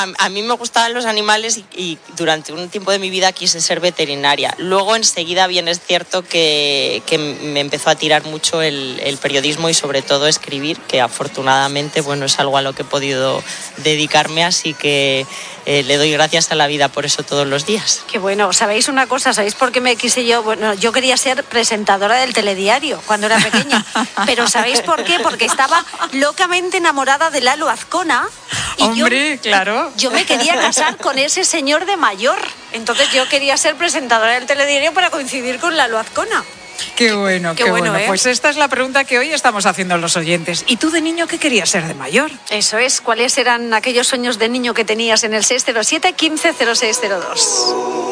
a mí me gustaban los animales y durante un tiempo de mi vida quise ser veterinaria. Luego enseguida bien es cierto que me empezó a tirar mucho el periodismo y sobre todo escribir, que afortunadamente bueno, es algo a lo que he podido dedicarme, así que le doy gracias a la vida por eso todos los días. Qué bueno. ¿Sabéis una cosa? ¿Sabéis por qué me quise yo? Bueno, yo quería ser presentadora del telediario cuando era pequeña. Pero ¿sabéis por qué? Porque estaba locamente enamorada de Lalo Azcona. Y hombre, claro. Yo me quería casar con ese señor de mayor. Entonces yo quería ser presentadora del telediario para coincidir con Lalo Azcona. Qué bueno, qué bueno. ¿eh? Pues esta es la pregunta que hoy estamos haciendo los oyentes. ¿Y tú de niño qué querías ser de mayor? Eso es. ¿Cuáles eran aquellos sueños de niño que tenías en el 607 15 0602?